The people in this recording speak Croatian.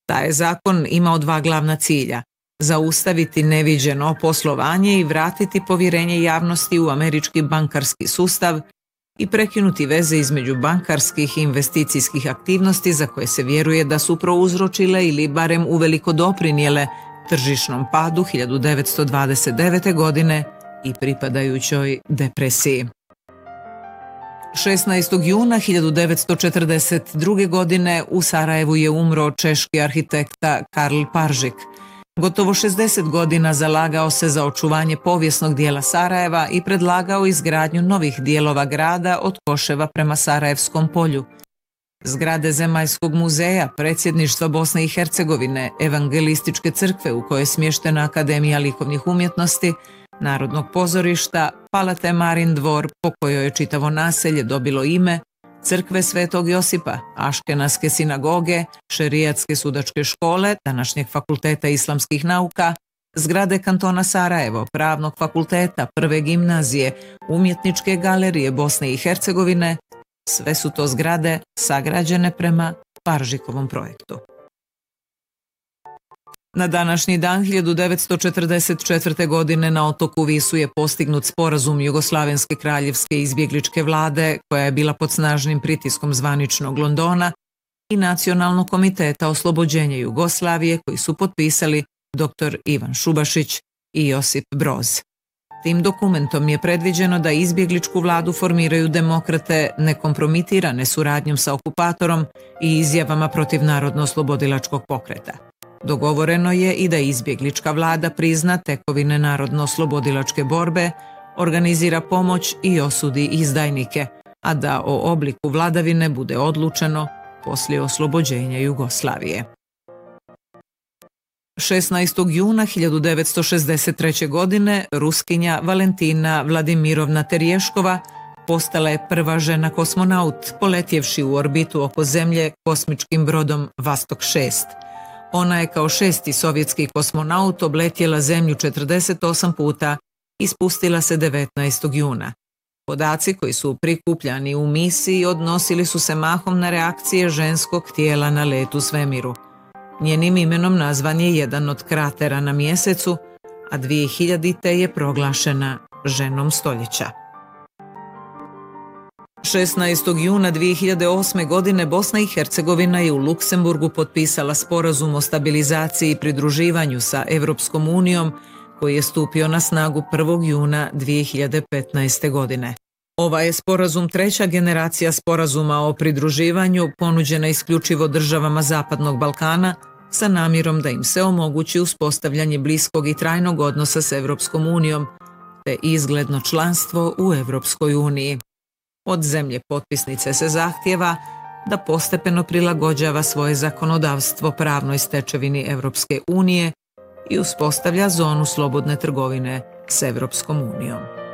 Taj zakon imao dva glavna cilja: zaustaviti neviđeno poslovanje i vratiti povjerenje javnosti u američki bankarski sustav i prekinuti veze između bankarskih i investicijskih aktivnosti za koje se vjeruje da su prouzročile ili barem uveliko doprinijele tržišnom padu 1929. godine i pripadajućoj depresiji. 16. juna 1942. godine u Sarajevu je umro češki arhitekta Karl Paržik. Gotovo 60 godina zalagao se za očuvanje povijesnog dijela Sarajeva i predlagao izgradnju novih dijelova grada od Koševa prema Sarajevskom polju. Zgrade Zemaljskog muzeja, predsjedništva Bosne i Hercegovine, Evangelističke crkve u kojoj je smještena Akademija likovnih umjetnosti, Narodnog pozorišta, Palate Marin dvor po kojoj je čitavo naselje dobilo ime, crkve Svetog Josipa, Aškenaske sinagoge, Šerijatske sudačke škole, današnjeg fakulteta islamskih nauka, zgrade kantona Sarajevo, Pravnog fakulteta, Prve gimnazije, Umjetničke galerije Bosne i Hercegovine, sve su to zgrade sagrađene prema Paržikovom projektu. Na današnji dan 1944. godine na otoku Visu je postignut sporazum Jugoslavenske kraljevske izbjegličke vlade, koja je bila pod snažnim pritiskom zvaničnog Londona, i Nacionalnog komiteta oslobođenja Jugoslavije, koji su potpisali dr. Ivan Šubašić i Josip Broz. Tim dokumentom je predviđeno da izbjegličku vladu formiraju demokrate nekompromitirane suradnjom sa okupatorom i izjavama protiv narodno-oslobodilačkog pokreta. Dogovoreno je i da izbjeglička vlada prizna tekovine narodno-oslobodilačke borbe, organizira pomoć i osudi izdajnike, a da o obliku vladavine bude odlučeno poslije oslobođenja Jugoslavije. 16. juna 1963. godine Ruskinja Valentina Vladimirovna Terješkova postala je prva žena kosmonaut, poletjevši u orbitu oko Zemlje kosmičkim brodom Vastok 6. Ona je kao šesti sovjetski kosmonaut obletjela Zemlju 48 puta i spustila se 19. juna. Podaci koji su prikupljani u misiji odnosili su se mahom na reakcije ženskog tijela na letu svemiru. Njenim imenom nazvan je jedan od kratera na mjesecu, a 2000. je proglašena ženom stoljeća. 16. juna 2008. godine Bosna i Hercegovina je u Luksemburgu potpisala sporazum o stabilizaciji i pridruživanju sa Evropskom unijom, koji je stupio na snagu 1. juna 2015. godine. Ovaj je sporazum treća generacija sporazuma o pridruživanju ponuđena isključivo državama Zapadnog Balkana sa namjerom da im se omogući uspostavljanje bliskog i trajnog odnosa s Evropskom unijom te izgledno članstvo u Evropskoj uniji. Od zemlje potpisnice se zahtijeva da postepeno prilagođava svoje zakonodavstvo pravnoj stečevini Evropske unije i uspostavlja zonu slobodne trgovine s Evropskom unijom.